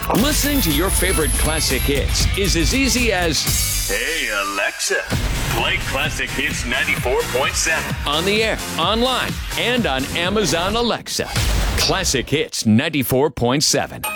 Listening to your favorite classic hits is as easy as, "Hey, Alexa, play Classic Hits 94.7. On the air, online, and on Amazon Alexa. Classic Hits 94.7.